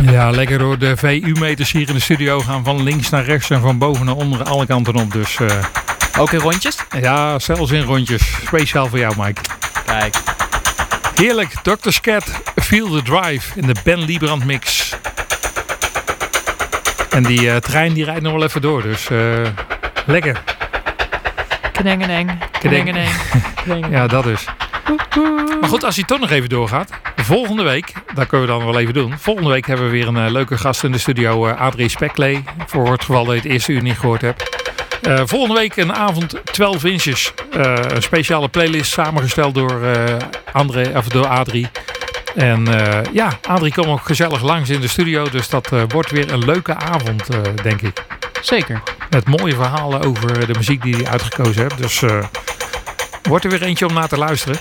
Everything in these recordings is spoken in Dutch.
Ja, lekker door de VU-meters hier in de studio gaan van links naar rechts en van boven naar onder, alle kanten op. Dus, ook in rondjes? Ja, zelfs in rondjes. Speciaal voor jou, Mike. Kijk. Heerlijk, Dr. Scat, Feel the Drive in de Ben Liebrand mix. En die trein die rijdt nog wel even door, dus lekker. Kdengeneng. Ja, dat is. Maar goed, als hij toch nog even doorgaat. Volgende week, dat kunnen we dan wel even doen. Volgende week hebben we weer een leuke gast in de studio, Adrie Speklee. Voor het geval dat je het eerste uur niet gehoord hebt. Volgende week een avond 12 inches. Een speciale playlist samengesteld door Adrie. En Adrie komt ook gezellig langs in de studio. Dus dat wordt weer een leuke avond, denk ik. Zeker. Met mooie verhalen over de muziek die hij uitgekozen heeft. Dus wordt er weer eentje om naar te luisteren.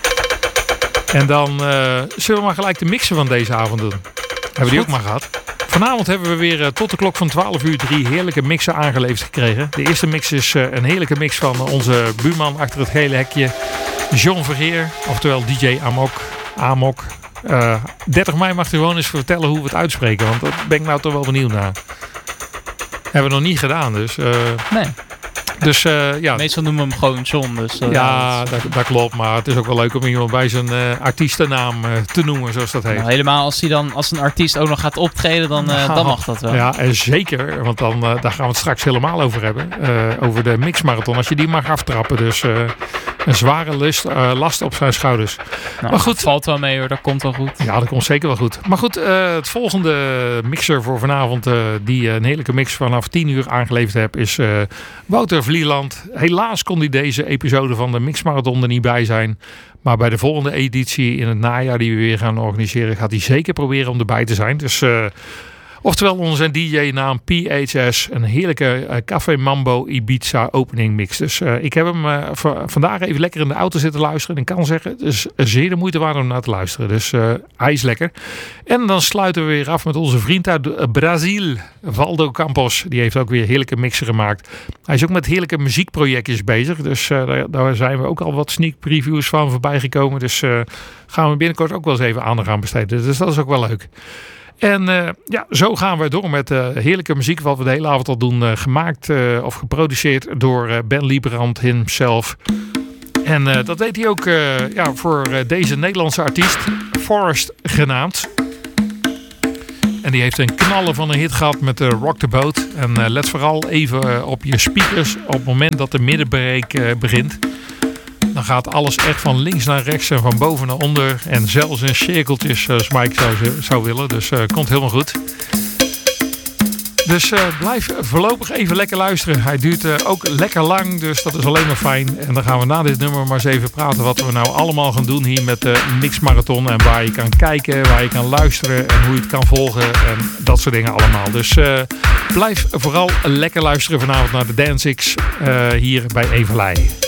En dan zullen we maar gelijk de mixen van deze avond doen. Hebben we die ook maar gehad. Vanavond hebben we weer tot de klok van 12 uur 3 heerlijke mixen aangeleverd gekregen. De eerste mix is een heerlijke mix van onze buurman achter het gele hekje. John Verheer, oftewel DJ Amok. 30 mei mag u gewoon eens vertellen hoe we het uitspreken. Want daar ben ik nou toch wel benieuwd naar. Hebben we nog niet gedaan, dus... Nee. Dus, meestal noemen we hem gewoon John. Dus, dat klopt. Maar het is ook wel leuk om iemand bij zijn artiestennaam te noemen, zoals dat heet. Nou, helemaal als een artiest ook nog gaat optreden, dan mag dat wel. Ja, en zeker. Want daar gaan we het straks helemaal over hebben. Over de mixmarathon. Als je die mag aftrappen. Dus een zware last op zijn schouders. Nou, maar goed. Dat valt wel mee hoor. Dat komt wel goed. Ja, dat komt zeker wel goed. Maar goed, het volgende mixer voor vanavond. Die een heerlijke mix vanaf 10 uur aangeleverd heb. Is Wouter Vlieland. Helaas kon hij deze episode van de Mixmarathon er niet bij zijn. Maar bij de volgende editie in het najaar die we weer gaan organiseren, gaat hij zeker proberen om erbij te zijn. Dus oftewel onze DJ-naam PHS. Een heerlijke Café Mambo Ibiza opening mix. Dus ik heb hem vandaag even lekker in de auto zitten luisteren. En ik kan zeggen, het is zeer de moeite waard om naar te luisteren. Dus hij is lekker. En dan sluiten we weer af met onze vriend uit Brazil, Valdo Campos. Die heeft ook weer heerlijke mixen gemaakt. Hij is ook met heerlijke muziekprojectjes bezig. Dus daar zijn we ook al wat sneak previews van voorbij gekomen. Dus gaan we binnenkort ook wel eens even aandacht aan besteden. Dus dat is ook wel leuk. En zo gaan we door met heerlijke muziek wat we de hele avond al doen. Gemaakt of geproduceerd door Ben Liebrand himself. En dat deed hij ook voor deze Nederlandse artiest, Forrest genaamd. En die heeft een knallen van een hit gehad met Rock the Boat. En let vooral even op je speakers op het moment dat de middenbreak begint. Dan gaat alles echt van links naar rechts en van boven naar onder. En zelfs in cirkeltjes zoals Mike zou willen. Dus komt helemaal goed. Dus blijf voorlopig even lekker luisteren. Hij duurt ook lekker lang, dus dat is alleen maar fijn. En dan gaan we na dit nummer maar eens even praten wat we nou allemaal gaan doen hier met de Mixmarathon. En waar je kan kijken, waar je kan luisteren en hoe je het kan volgen en dat soort dingen allemaal. Dus blijf vooral lekker luisteren vanavond naar de Dance X hier bij Evenlei.